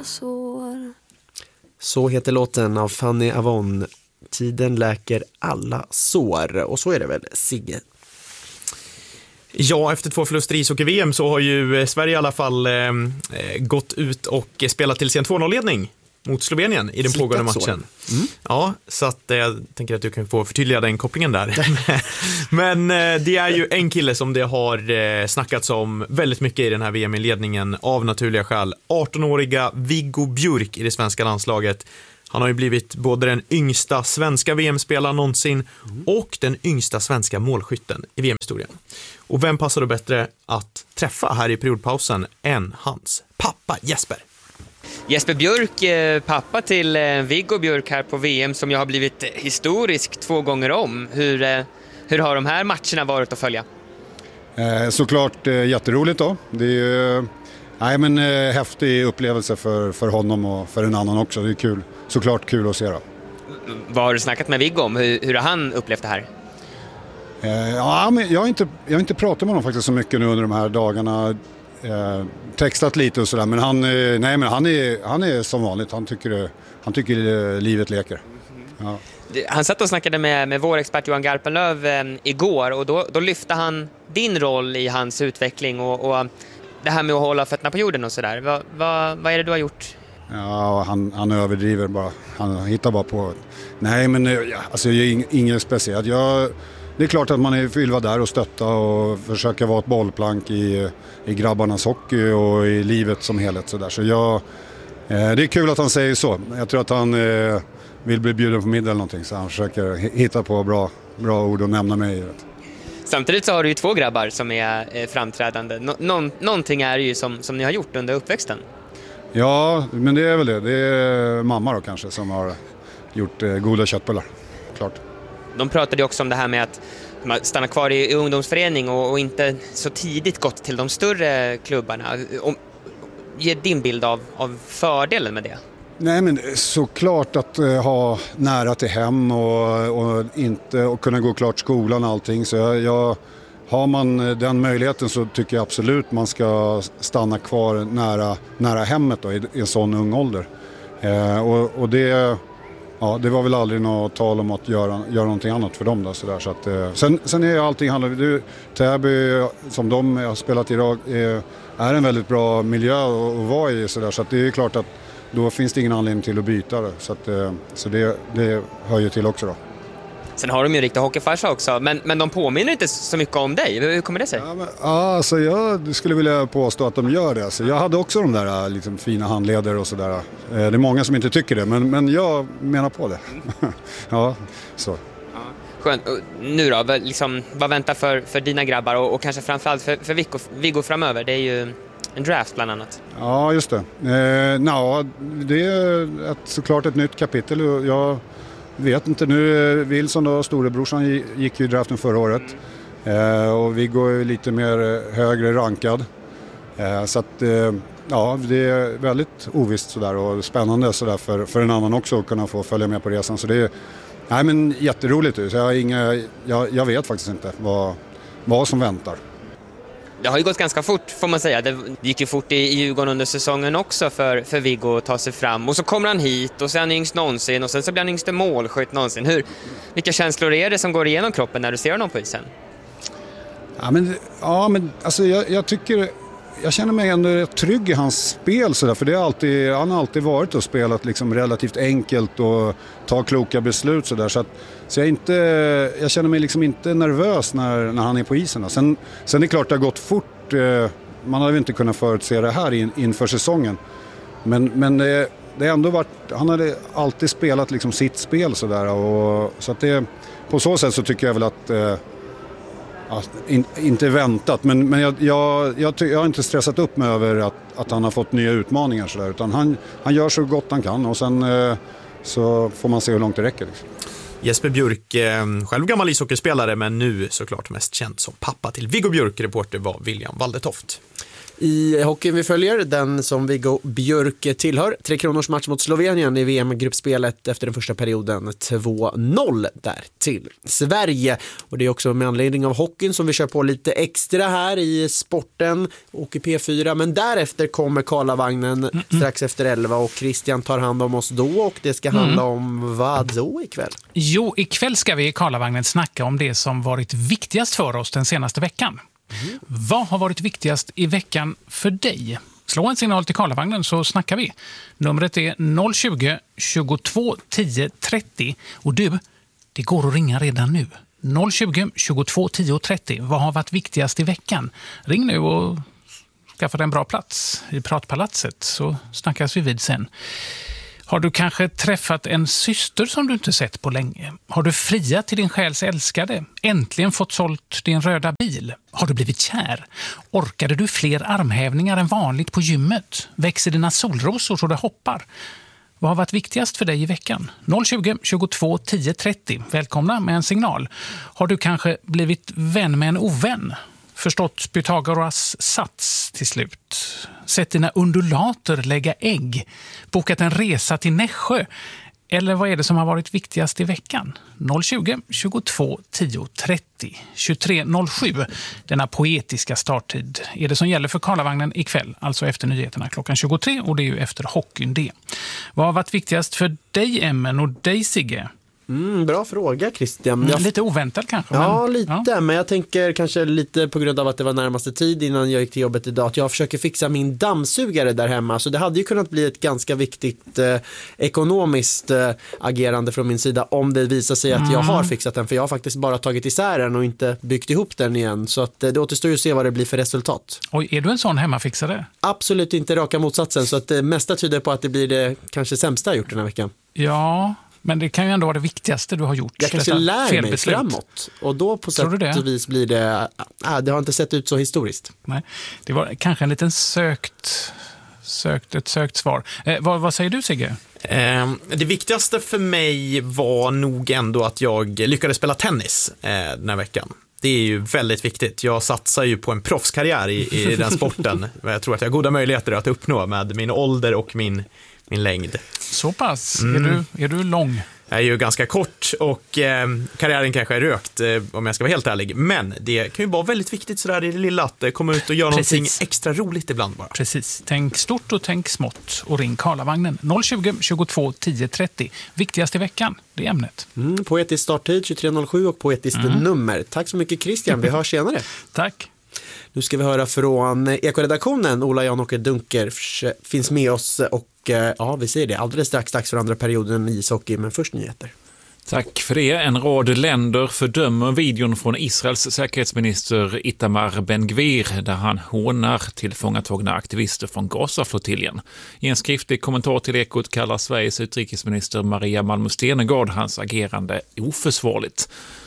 alla sår. Så heter låten av Fanny Avon. Tiden läker alla sår. Och så är det väl, Sigge? Ja, efter 2 förluster i ishockey-VM så har ju Sverige i alla fall gått ut och spelat till sin 2-0-ledning mot Slovenien i den pågående matchen. Ja, så att jag tänker att du kan få förtydliga den kopplingen där. Men det är ju en kille som det har snackats om väldigt mycket i den här VM-ledningen av naturliga skäl. 18-åriga Viggo Bjurk i det svenska landslaget. Han har ju blivit både den yngsta svenska VM-spelaren någonsin och den yngsta svenska målskytten i VM-historien. Och vem passar då bättre att träffa här i periodpausen än hans pappa Jesper? Jesper Bjurk, pappa till Viggo Bjurk här på VM som jag har blivit historisk 2 gånger om. Hur har de här matcherna varit att följa? Såklart jätteroligt då. Det är ju häftig upplevelse för honom och för en annan också. Det är kul. Såklart kul att se då. Vad har du snackat med Viggo om? Hur har han upplevt det här? Men jag har inte pratat med honom faktiskt så mycket nu under de här dagarna. Textat lite och sådär, men han är som vanligt. Han tycker livet leker. Ja. Han satt och snackade med vår expert Johan Garpenlöv igår och då lyfte han din roll i hans utveckling och det här med att hålla fötterna på jorden och sådär. Vad är det du har gjort? Ja, han överdriver bara. Han hittar bara på. Nej, men alltså jag är inget speciellt. Det är klart att man vill vara där och stötta och försöka vara ett bollplank i grabbarnas hockey och i livet som helhet. Så det är kul att han säger så. Jag tror att han vill bli bjuden på middag eller någonting. Så han försöker hitta på bra ord och nämna mig i det. Samtidigt så har du ju 2 grabbar som är framträdande. Någonting är ju som ni har gjort under uppväxten. Ja, men det är väl det. Det är mamma då kanske som har gjort goda köttbullar. Klart. De pratade också om det här med att stanna kvar i ungdomsförening och inte så tidigt gått till de större klubbarna. Ge din bild av fördelen med det. Nej, men såklart att ha nära till hem och kunna gå klart skolan och allting. Så har man den möjligheten så tycker jag absolut man ska stanna kvar nära hemmet då, i en sån ung ålder. Och det... Ja, det var väl aldrig något tal om att göra någonting annat för dem. Då, så där. Så att, sen är allting Täby, som de har spelat idag, är en väldigt bra miljö att vara i. Så att det är klart att då finns det ingen anledning till att byta det. Så det hör ju till också då. Sen har de ju en riktig hockeyfarsa också, men de påminner inte så mycket om dig. Hur kommer det sig? Alltså jag skulle vilja påstå att de gör det. Så jag hade också de där liksom, fina handleder och sådär. Det är många som inte tycker det, men jag menar på det. Ja, så. Ja. Skönt. Nu då, liksom, vad väntar för dina grabbar och kanske framförallt för Viggo framöver? Det är ju en draft bland annat. Ja, just det. Det är såklart ett nytt kapitel. Jag vet inte, nu Wilson då, storebrorsan, gick ju i draften förra året. Och Viggo är lite mer högre rankad. Så att det är väldigt ovisst sådär och spännande sådär för en annan också att kunna få följa med på resan. Så det är jätteroligt. Så jag vet faktiskt inte vad som väntar. Det har ju gått ganska fort får man säga. Det gick ju fort i Djurgården under säsongen också för Viggo att ta sig fram. Och så kommer han hit och sen är han yngst någonsin och sen så blir han yngste målskytt någonsin. Vilka känslor är det som går igenom kroppen när du ser honom på isen? Ja men alltså jag känner mig ändå rätt trygg i hans spel sådär, för han har alltid varit och spelat liksom relativt enkelt och ta kloka beslut sådär, så jag känner mig liksom inte nervös när han är på isen. Sen är det klart det har gått fort, man hade inte kunnat förutse det här inför säsongen, men det har ändå varit, han hade alltid spelat liksom sitt spel sådär, och så att det, på så sätt så tycker jag väl att inte väntat, men jag har inte stressat upp mig över att han har fått nya utmaningar så där, utan han gör så gott han kan och sen så får man se hur långt det räcker liksom. Jesper Bjurk, själv gammal ishockeyspelare men nu såklart mest känd som pappa till Viggo Bjurk. Reporter var William Waldetoft. I hockeyn vi följer, den som Viggo Björk tillhör, 3 Kronors match mot Slovenien i VM-gruppspelet efter den första perioden, 2-0 där till Sverige. Och det är också med anledning av hockeyn som vi kör på lite extra här i sporten och i P4, men därefter kommer Karlavagnen strax efter 11 och Christian tar hand om oss då, och det ska handla om vad då ikväll? Jo, ikväll ska vi i Karlavagnen snacka om det som varit viktigast för oss den senaste veckan. Vad har varit viktigast i veckan för dig? Slå en signal till Karlavagnen så snackar vi. Numret är 020 22 10 30. Och du, det går att ringa redan nu. 020 22 10 30. Vad har varit viktigast i veckan? Ring nu och skaffa dig en bra plats i Pratpalatset så snackas vi vid sen. Har du kanske träffat en syster som du inte sett på länge? Har du friat till din själs älskade? Äntligen fått sålt din röda bil? Har du blivit kär? Orkade du fler armhävningar än vanligt på gymmet? Växer dina solrosor så det hoppar? Vad har varit viktigast för dig i veckan? 020 22 10 30. Välkomna med en signal. Har du kanske blivit vän med en ovän? Förstått Pythagoras sats till slut. Sett dina undulater lägga ägg. Bokat en resa till Nässjö. Eller vad är det som har varit viktigast i veckan? 020 22 10 30 23 07. Denna poetiska starttid är det som gäller för Karlavagnen ikväll. Alltså efter nyheterna klockan 23 och det är ju efter hockeyn det. Vad har varit viktigast för dig, Emmen, och dig, Sigge? Bra fråga, Christian. Lite oväntat kanske. Ja, lite. Men jag tänker kanske lite på grund av att det var närmaste tid innan jag gick till jobbet idag, att jag försöker fixa min dammsugare där hemma. Så det hade ju kunnat bli ett ganska viktigt ekonomiskt agerande från min sida om det visar sig att jag har fixat den. För jag har faktiskt bara tagit isär den och inte byggt ihop den igen. Så att det återstår ju att se vad det blir för resultat. Oj, är du en sån hemmafixare? Absolut inte, raka motsatsen. Så att det mesta tyder på att det blir det kanske sämsta jag gjort den här veckan. Ja, men det kan ju ändå vara det viktigaste du har gjort. Jag kanske lär mig framåt. Och då på sätt och vis blir det... det har inte sett ut så historiskt. Nej, det var kanske en liten sökt svar. Vad säger du, Sigge? Det viktigaste för mig var nog ändå att jag lyckades spela tennis den här veckan. Det är ju väldigt viktigt. Jag satsar ju på en proffskarriär i den sporten. Jag tror att jag har goda möjligheter att uppnå med min ålder och min längd. Så pass? Är du lång? Jag är ju ganska kort och karriären kanske är rökt om jag ska vara helt ärlig. Men det kan ju vara väldigt viktigt sådär i det lilla att komma ut och göra någonting extra roligt ibland bara. Precis. Tänk stort och tänk smått och ring Karlavagnen 020 22 10 30. Viktigast i veckan, det är ämnet. Poetisk starttid 2307 och poetiskt nummer. Tack så mycket, Christian. Vi hörs senare. Tack. Nu ska vi höra från Ekoredaktionen. Ola Jan-Åke Dunkers finns med oss och vi ser det alldeles strax för andra perioden i ishockey, men först nyheter. Tack för det. En rad länder fördömer videon från Israels säkerhetsminister Itamar Ben-Gvir där han hånar tillfångatagna aktivister från Gaza-flottiljen. I en skriftlig kommentar till Ekot kallar Sveriges utrikesminister Maria Malmö Stenergard hans agerande oförsvarligt.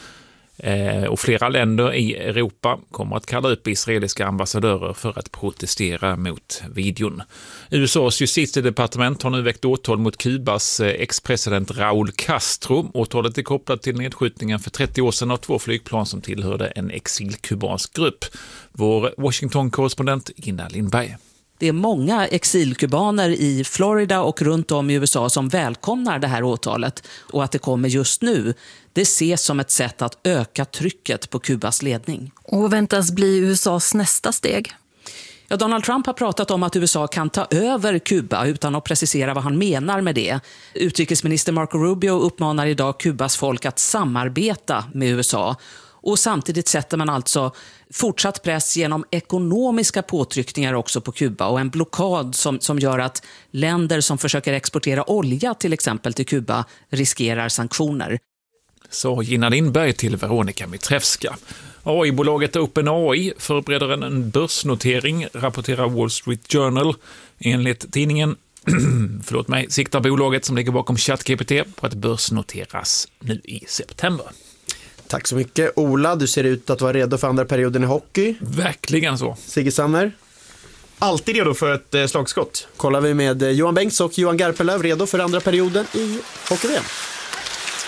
Och flera länder i Europa kommer att kalla upp israeliska ambassadörer för att protestera mot videon. USAs justitiedepartement har nu väckt åtal mot Kubas ex-president Raúl Castro. Åtalet är kopplat till nedskjutningen för 30 år sedan av 2 flygplan som tillhörde en exilkubansk grupp. Vår Washington-korrespondent Ina Lindberg. Det är många exilkubaner i Florida och runt om i USA som välkomnar det här åtalet, och att det kommer just nu, det ses som ett sätt att öka trycket på Kubas ledning. Och väntas bli USAs nästa steg? Ja, Donald Trump har pratat om att USA kan ta över Kuba utan att precisera vad han menar med det. Utrikesminister Marco Rubio uppmanar idag Kubas folk att samarbeta med USA. Och samtidigt sätter man alltså fortsatt press genom ekonomiska påtryckningar också på Kuba och en blockad som gör att länder som försöker exportera olja till exempel till Kuba riskerar sanktioner. Så Gina Lindberg till Veronica Mitrevska. AI-bolaget OpenAI förbereder en börsnotering, rapporterar Wall Street Journal. Enligt tidningen siktar bolaget som ligger bakom ChatGPT på att börsnoteras nu i september. Tack så mycket, Ola. Du ser ut att vara redo för andra perioden i hockey. Verkligen så. Sigge Sanner? Alltid redo för ett slagskott. Kollar vi med Johan Bengts och Johan Garpenlöv redo för andra perioden i hockey-VM.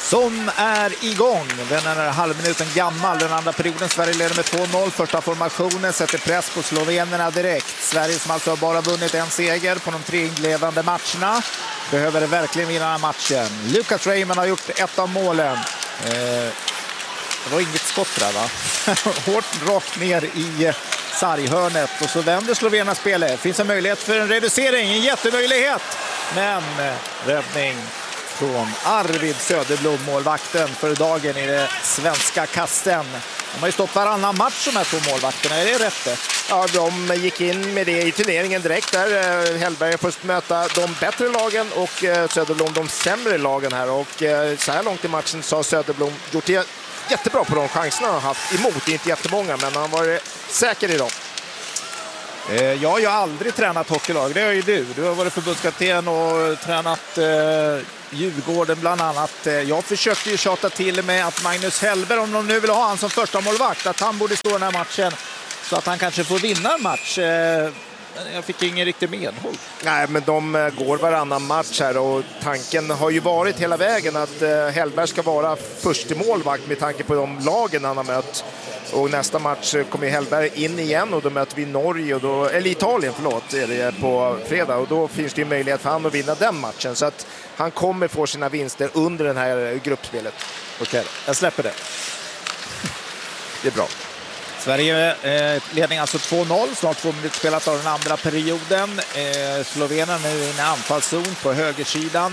som är igång. Den är halvminuten gammal. Den andra perioden. Sverige leder med 2-0. Första formationen sätter press på slovenerna direkt. Sverige som alltså har bara vunnit en seger på de 3 inledande matcherna behöver verkligen vinna den här matchen. Lucas Raymond har gjort ett av målen. Det var inget skott där, va? Hårt rakt ner i sarghörnet och så vänder slovenerna spelet. Finns en möjlighet för en reducering, en jättemöjlighet. Men räddning från Arvid Söderblom, målvakten för dagen i det svenska kasten. De har ju stått varannan match de här 2 målvakterna, är det rätt? Ja, de gick in med det i turneringen direkt där. Hellberg först möta de bättre lagen och Söderblom de sämre lagen här. Och så här långt i matchen så har Söderblom gjort det jättebra på de chanserna han har haft emot. Det är inte jättemånga, men han var säker i dem. Jag har aldrig tränat hockeylag, det har ju du. Du har varit förbundskapten och tränat Djurgården bland annat. Jag försökte ju tjata till med att Magnus Hellberg, om de nu vill ha han som första målvakt, att han borde stå i den här matchen så att han kanske får vinna en match. Jag fick ingen riktig medhåll. Nej, men de går varannan match här och tanken har ju varit hela vägen att Hellberg ska vara första målvakt med tanke på de lagen han har mött. Och nästa match kommer Hellberg in igen och då möter vi Norge och då, eller Italien, är det på fredag, och då finns det ju möjlighet för han att vinna den matchen, så att han kommer få sina vinster under den här gruppspelet. Okej, jag släpper det. Det är bra. Sverige ledning alltså 2-0, snart 2 minuter spelat av den andra perioden. Slovenerna nu i en anfallszon på högersidan.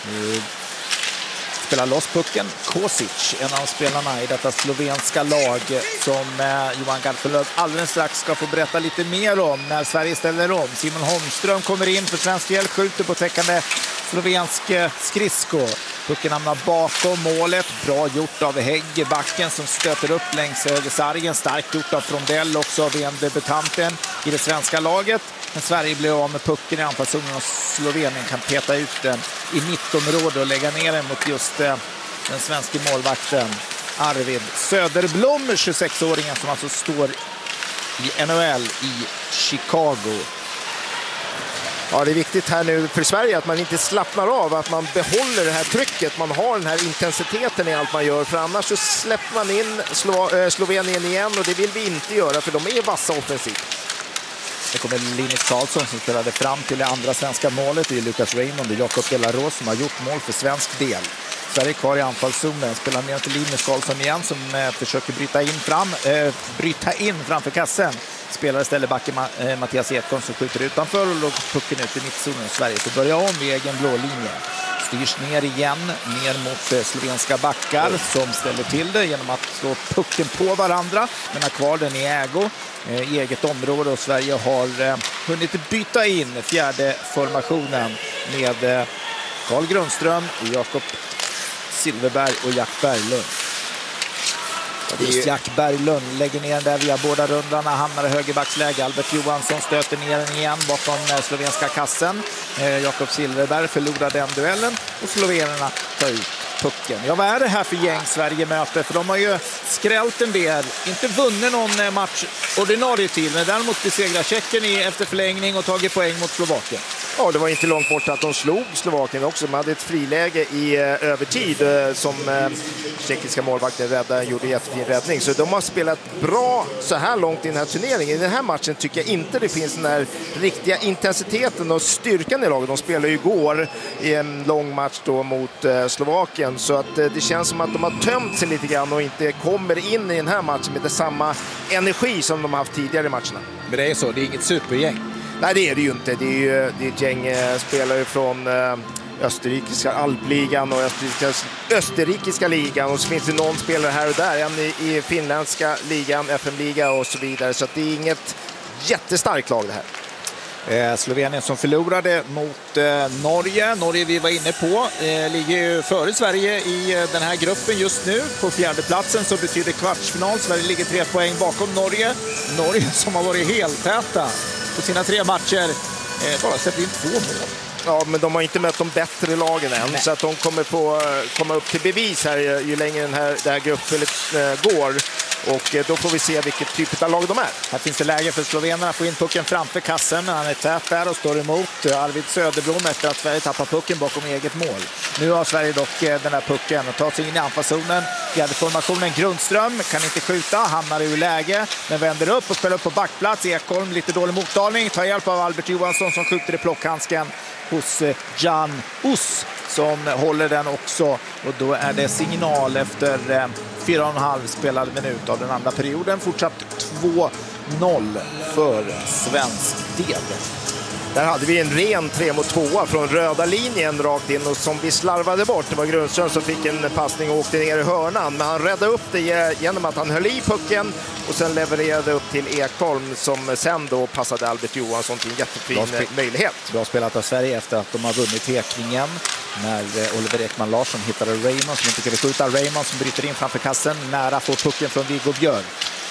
Spelar loss pucken. Kosic, en av spelarna i detta slovenska lag som Johan Garpenlöv alldeles strax ska få berätta lite mer om när Sverige ställer om. Simon Holmström kommer in för svensk hjälp, skjuter på täckande slovensk skridsko. Pucken hamnar bakom målet. Bra gjort av Hägg, backen som stöter upp längs högersargen. Starkt gjort av Frondell också, av debutanten i det svenska laget. Men Sverige blir av med pucken i anfallszonen och Slovenien kan peta ut den i mittområdet och lägga ner den mot just den svenska målvakten Arvid Söderblom, 26-åringen som alltså står i NHL i Chicago. Ja, det är viktigt här nu för Sverige att man inte slappnar av, att man behåller det här trycket, man har den här intensiteten i allt man gör, för annars så släpper man in Slovenien igen och det vill vi inte göra för de är vassa offensivt. Det kommer Linus Karlsson som spelade fram till det andra svenska målet. Det är Lucas Raymond och Jakob Delaros som har gjort mål för svensk del. Sverige kvar i anfallszonen, spelar ner till Linus Karlsson igen som försöker bryta in framför kassen. Spelar istället backen Mattias Ekholm som skjuter utanför och låg pucken ut i mittzonen. Sverige så börjar om i egen blå linje. Styrs ner igen, ner mot slovenska backar som ställer till det genom att slå pucken på varandra. Men har kvar den i ägo, i eget område, och Sverige har hunnit byta in fjärde formationen med Carl Grundström, Jakob Silverberg och Jack Berglund. Just Jack Berglund lägger ner den där via båda rundarna, hamnar i högerbacksläge. Albert Johansson stöter ner den igen bakom slovenska kassen. Jakob Silverberg förlorar den duellen och slovenerna tar ut pucken. Ja, vad är det här för gäng Sverige möter? För de har ju skrällt en del, inte vunnit någon match ordinarie tid, men däremot besegrar Tjeckien efter förlängning och tagit poäng mot Slovakien. Ja, det var inte långt bort att de slog Slovakien också. De hade ett friläge i övertid som tjeckiska målvakten gjorde jättefin räddning. Så de har spelat bra så här långt i den här turneringen. I den här matchen tycker jag inte det finns den här riktiga intensiteten och styrkan i laget. De spelade ju igår i en lång match då mot Slovakien. Så att det känns som att de har tömt sig lite grann och inte kommer in i den här matchen med samma energi som de har haft tidigare i matcherna. Men det är så, det är inget supergäng. Nej, det är det ju inte. Det är ett gäng spelare från österrikiska alpligan och österrikiska ligan. Och så finns det någon spelare här och där. En i finländska ligan, FM-liga och så vidare. Så att det är inget jättestarkt lag det här. Slovenien som förlorade mot Norge. Norge vi var inne på ligger ju före Sverige i den här gruppen just nu. På fjärde platsen så betyder kvartsfinal. Sverige ligger 3 poäng bakom Norge. Norge som har varit heltäta på sina 3 matcher. Bara släppt in 2 mål. Ja, men de har inte mött de bättre lagen än. Nej. Så att de kommer få komma upp till bevis här ju längre det här gruppspelet går. Och då får vi se vilket typ av lag de är. Här finns det läge för slovenerna att få in pucken framför kassen, men han är tät där och står emot Arvid Söderblom efter att Sverige tappar pucken bakom eget mål. Nu har Sverige dock den här pucken och tar sig in i anfallszonen. Fjärdeformationen Grundström kan inte skjuta, hamnar ur läge, men vänder upp och spelar upp på backplats. Ekholm, lite dålig mottagning, tar hjälp av Albert Johansson som skjuter i plockhandsken hos Jan Us som håller den också. Och då är det signal efter 4,5 spelade minut av den andra perioden. Fortsatt 2-0 för svensk del. Där hade vi en ren 3-mot-2 från röda linjen rakt in och som vi slarvade bort. Det var Grundström som fick en passning och åkte ner i hörnan. Men han räddade upp det genom att han höll i pucken och sen levererade upp till Ekholm som sen då passade Albert Johansson till en jättefin möjlighet. Bra spelat av Sverige efter att de har vunnit tekningen. När Oliver Ekman Larsson hittade Raymond som inte kunde skjuta. Raymond som bryter in framför kassen. Nära får pucken från Viggo Björk.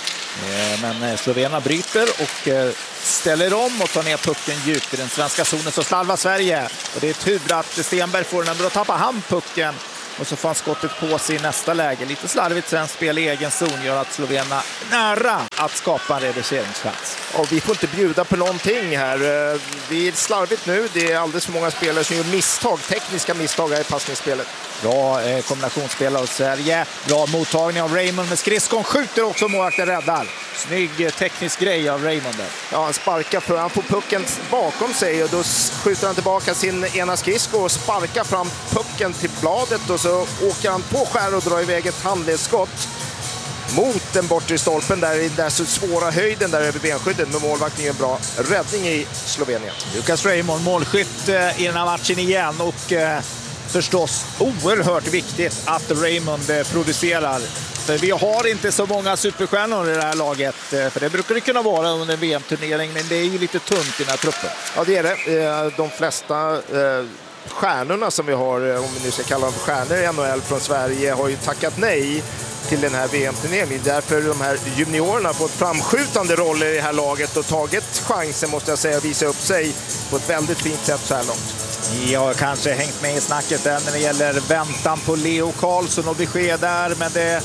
Men slovenerna bryter och ställer om och tar ner pucken djupt i den svenska zonen, så slarvar Sverige. Och det är tur att Stenberg får den, men då tappar han pucken och så får han skottet på sig i nästa läge. Lite slarvigt svenskt spel i egen zon gör att slovenerna nära att skapa en reduceringschans. Och vi får inte bjuda på någonting här. Det är slarvigt nu. Det är alldeles för många spelare som gör misstag, tekniska misstag här i passningsspelet. Bra kombinationsspel av Sverige. Bra mottagning av Raymond med skridskon. Skjuter också, målvakten räddar. Snygg teknisk grej av Raymond. Ja, han sparkar för han får pucken bakom sig och då skjuter han tillbaka sin ena skridsko och sparkar fram pucken till bladet och så åker han på skär och drar iväg ett handledsskott mot den bortre stolpen där i den så svåra höjden där över benskyddet, med målvakten gör en bra räddning i Slovenien. Lucas Raymond, målskytt i den här matchen igen och förstås oerhört viktigt att Raymond producerar. För vi har inte så många superstjärnor i det här laget, för det brukar det kunna vara under en VM-turnering, men det är ju lite tunt i den här truppen. Ja, det är det. De flesta stjärnorna som vi har, om vi nu ska kalla dem stjärnor i NHL från Sverige, har ju tackat nej till den här VM-turneringen. Därför de här juniorerna har fått framskjutande roller i det här laget och tagit chansen, måste jag säga, att visa upp sig på ett väldigt fint sätt så här långt. Jag har kanske hängt med i snacket där när det gäller väntan på Leo Karlsson och besked där, men det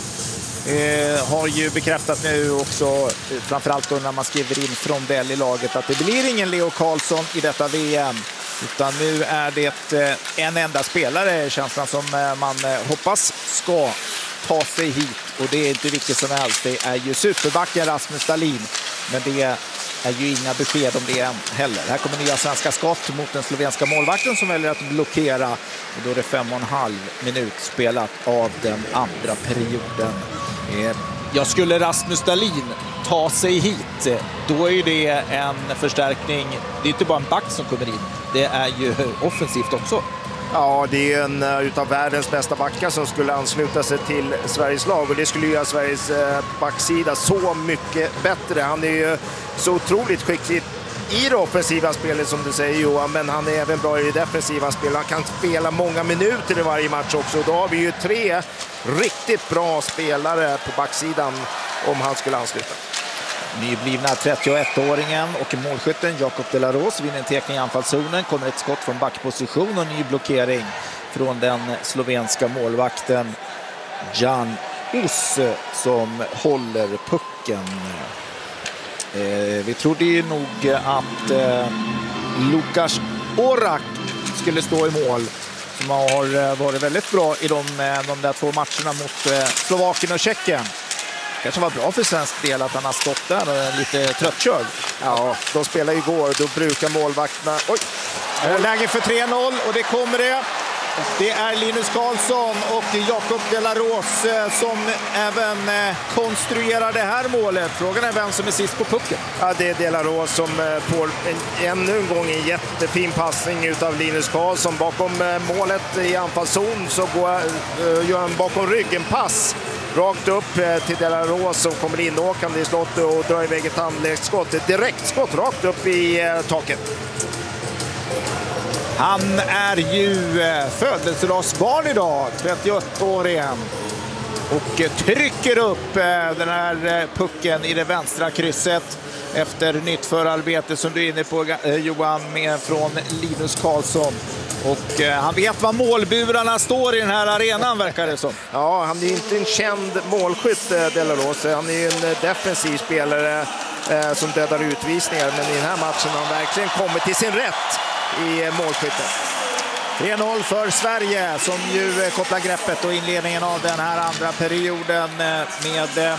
har ju bekräftat nu också, framförallt då när man skriver in från Bell i laget, att det blir ingen Leo Karlsson i detta VM, utan nu är det en enda spelare, känslan som man hoppas ska ta sig hit, och det är inte vilket som helst, det är ju superbacken Rasmus Dahlin, men det är ju inga besked om det än heller. Här kommer nya svenska skott mot den slovenska målvakten som väljer att blockera, och då är det 5,5 minut spelat av den andra perioden. Jag skulle Rasmus Dahlin ta sig hit, då är ju det en förstärkning. Det är inte bara en back som kommer in, det är ju offensivt också. Ja, det är en utav världens bästa backar som skulle ansluta sig till Sveriges lag, och det skulle göra Sveriges backsida så mycket bättre. Han är ju så otroligt skicklig i det offensiva spelet som du säger, Johan, men han är även bra i det defensiva spelet. Han kan spela många minuter i varje match också, och då har vi ju 3 riktigt bra spelare på backsidan om han skulle ansluta. Nyblivna 31-åringen och målskytten Jakob de la Rose vinner en tekning i anfallszonen. Kommer ett skott från backposition och ny blockering från den slovenska målvakten Jan Us som håller pucken. Vi trodde ju nog att Lukas Orak skulle stå i mål, som har varit väldigt bra i de där 2 matcherna mot Slovakien och Tjeckien. Kanske var bra för svensk del att han har stått där och är lite tröttkörd. Ja, de spelar igår, då brukar målvakterna... Oj! Läge för 3-0 och det kommer det. Det är Linus Karlsson och Jakob de la Rose som även konstruerar det här målet. Frågan är vem som är sist på pucken. Ja, det är de la Rose som får ännu en gång en jättefin passning utav Linus Karlsson. Bakom målet i anfallszon så gör han bakom ryggen pass rakt upp till de la Rose som kommer inåkande i slottet och drar iväg ett handledsskott. Ett direktskott rakt upp i taket. Han är ju födelsedagsbarn idag, 31-åringen. Och trycker upp den här pucken i det vänstra krysset. efter nytt förarbete som du är inne på, Johan, med från Linus Karlsson. Och han vet vad målburarna står i den här arenan, verkar det som. Ja, han är inte en känd målskytt, De La Rose. Han är en defensiv spelare som dödar utvisningar. Men i den här matchen har han verkligen kommit till sin rätt i målskyttet. 3-0 för Sverige som ju kopplar greppet och inledningen av den här andra perioden med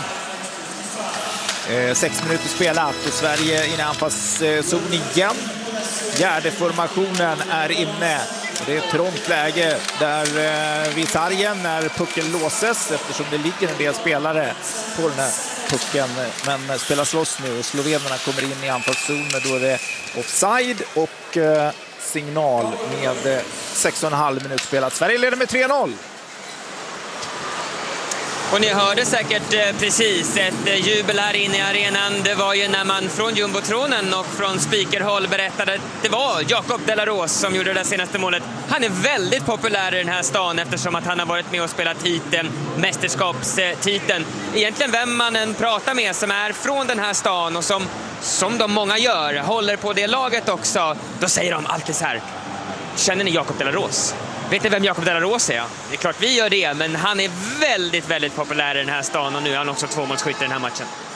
6 minuter spelat. Och Sverige inne i anfallszon igen. Fjärde formationen är inne. Det är ett trångt läge där vid sargen när pucken låses eftersom det ligger en del spelare på den här pucken. Men spelas loss nu och slovenerna kommer in i anfallszon. Då är det offside och signal med 6,5 minuter spelat. Sverige leder med 3-0. Och ni hörde säkert precis ett jubel här inne i arenan. Det var ju när man från jumbotronen och från speakerhåll berättade att det var Jacob De La Rose som gjorde det senaste målet. Han är väldigt populär i den här stan eftersom att han har varit med och spelat titeln, mästerskapstiteln. Egentligen vem man än pratar med som är från den här stan och som de många gör, håller på det laget också, då säger de alltid så här: känner ni Jacob De La Rose? Vet ni vem Jacob De La Rose är? Det är klart vi gör det, men han är väldigt, väldigt populär i den här stan och nu är han också tvåmålsskytt i den här matchen.